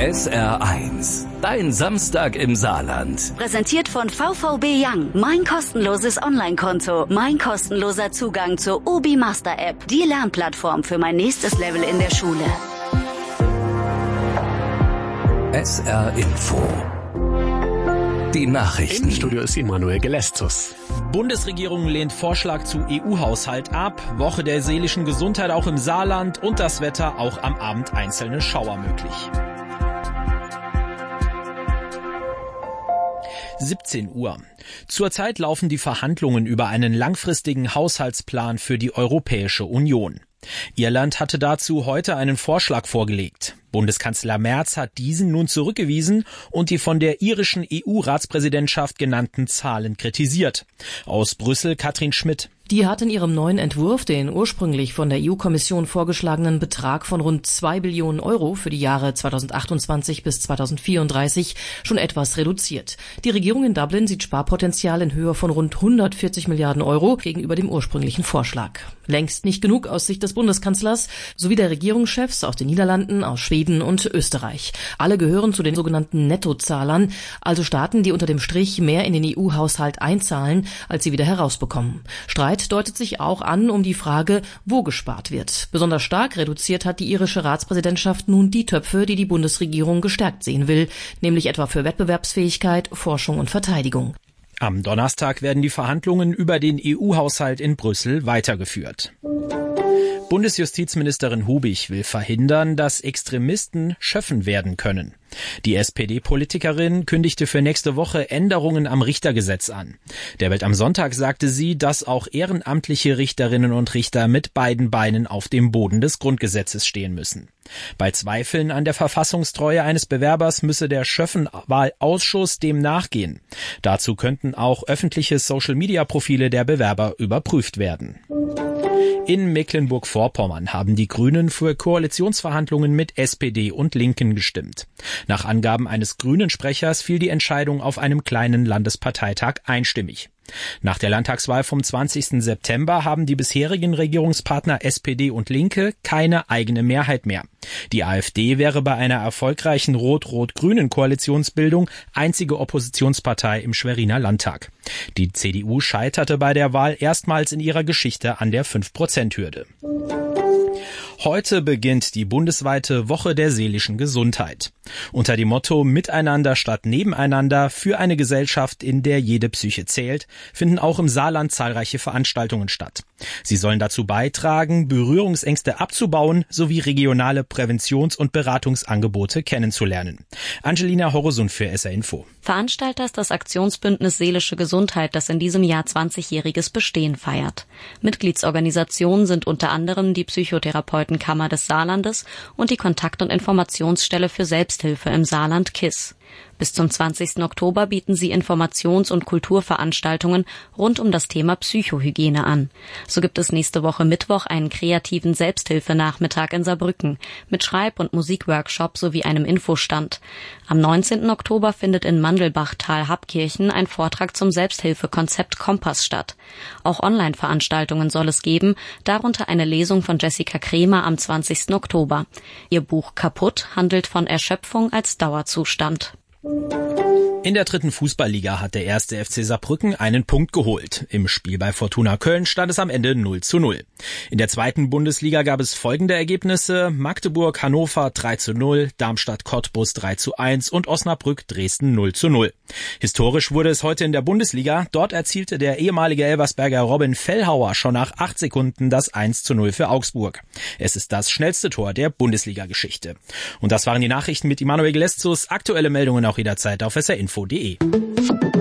SR1, dein Samstag im Saarland. Präsentiert von VVB Young. Mein kostenloses Online-Konto. Mein kostenloser Zugang zur Obi Master App. Die Lernplattform für mein nächstes Level in der Schule. SR Info. Die Nachrichten. Im Studio ist Emanuel Gelestus. Bundesregierung lehnt Vorschlag zu EU-Haushalt ab. Woche der seelischen Gesundheit auch im Saarland und das Wetter, auch am Abend einzelne Schauer möglich. 17 Uhr. Zurzeit laufen die Verhandlungen über einen langfristigen Haushaltsplan für die Europäische Union. Irland hatte dazu heute einen Vorschlag vorgelegt. Bundeskanzler Merz hat diesen nun zurückgewiesen und die von der irischen EU-Ratspräsidentschaft genannten Zahlen kritisiert. Aus Brüssel Katrin Schmidt. Die hat in ihrem neuen Entwurf den ursprünglich von der EU-Kommission vorgeschlagenen Betrag von rund 2 Billionen Euro für die Jahre 2028 bis 2034 schon etwas reduziert. Die Regierung in Dublin sieht Sparpotenzial in Höhe von rund 140 Milliarden Euro gegenüber dem ursprünglichen Vorschlag. Längst nicht genug aus Sicht des Bundeskanzlers sowie der Regierungschefs aus den Niederlanden, aus Schweden und Österreich. Alle gehören zu den sogenannten Nettozahlern, also Staaten, die unter dem Strich mehr in den EU-Haushalt einzahlen, als sie wieder herausbekommen. Streit deutet sich auch an um die Frage, wo gespart wird. Besonders stark reduziert hat die irische Ratspräsidentschaft nun die Töpfe, die die Bundesregierung gestärkt sehen will, nämlich etwa für Wettbewerbsfähigkeit, Forschung und Verteidigung. Am Donnerstag werden die Verhandlungen über den EU-Haushalt in Brüssel weitergeführt. Bundesjustizministerin Hubig will verhindern, dass Extremisten schöffen werden können. Die SPD-Politikerin kündigte für nächste Woche Änderungen am Richtergesetz an. Der Welt am Sonntag sagte sie, dass auch ehrenamtliche Richterinnen und Richter mit beiden Beinen auf dem Boden des Grundgesetzes stehen müssen. Bei Zweifeln an der Verfassungstreue eines Bewerbers müsse der Schöffenwahlausschuss dem nachgehen. Dazu könnten auch öffentliche Social-Media-Profile der Bewerber überprüft werden. In Mecklenburg-Vorpommern haben die Grünen für Koalitionsverhandlungen mit SPD und Linken gestimmt. Nach Angaben eines Grünen-Sprechers fiel die Entscheidung auf einem kleinen Landesparteitag einstimmig. Nach der Landtagswahl vom 20. September haben die bisherigen Regierungspartner SPD und Linke keine eigene Mehrheit mehr. Die AfD wäre bei einer erfolgreichen rot-rot-grünen Koalitionsbildung einzige Oppositionspartei im Schweriner Landtag. Die CDU scheiterte bei der Wahl erstmals in ihrer Geschichte an der 5%-Hürde. Heute beginnt die bundesweite Woche der seelischen Gesundheit. Unter dem Motto Miteinander statt Nebeneinander für eine Gesellschaft, in der jede Psyche zählt, finden auch im Saarland zahlreiche Veranstaltungen statt. Sie sollen dazu beitragen, Berührungsängste abzubauen sowie regionale Präventions- und Beratungsangebote kennenzulernen. Angelina Horresund für SR Info. Veranstalter ist das Aktionsbündnis Seelische Gesundheit, das in diesem Jahr 20-jähriges Bestehen feiert. Mitgliedsorganisationen sind unter anderem die Psychotherapeutenkammer des Saarlandes und die Kontakt- und Informationsstelle für Selbsthilfe im Saarland KISS. Bis zum 20. Oktober bieten sie Informations- und Kulturveranstaltungen rund um das Thema Psychohygiene an. So gibt es nächste Woche Mittwoch einen kreativen Selbsthilfenachmittag in Saarbrücken mit Schreib- und Musikworkshop sowie einem Infostand. Am 19. Oktober findet in Mandelbach-Tal-Habkirchen ein Vortrag zum Selbsthilfekonzept Kompass statt. Auch Online-Veranstaltungen soll es geben, darunter eine Lesung von Jessica Kremer am 20. Oktober. Ihr Buch Kaputt handelt von Erschöpfung als Dauerzustand. In der 3. Fußballliga hat der 1. FC Saarbrücken einen Punkt geholt. Im Spiel bei Fortuna Köln stand es am Ende 0:0. In der 2. Bundesliga gab es folgende Ergebnisse: Magdeburg Hannover 3:0, Darmstadt Cottbus 3:1 und Osnabrück Dresden 0:0. Historisch wurde es heute in der Bundesliga. Dort erzielte der ehemalige Elversberger Robin Fellhauer schon nach 8 Sekunden das 1:0 für Augsburg. Es ist das schnellste Tor der Bundesliga-Geschichte. Und das waren die Nachrichten mit Emanuel Gelestus. Aktuelle Meldungen auch jederzeit auf srinfo.de.